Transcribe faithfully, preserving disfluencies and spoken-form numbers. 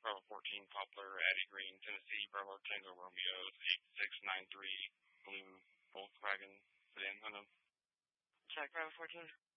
Bravo fourteen Poplar, Addie Green, Tennessee, Bravo Tango Romeo, eight six nine three, blue Volkswagen sedan Hyundai. Check, Bravo fourteen.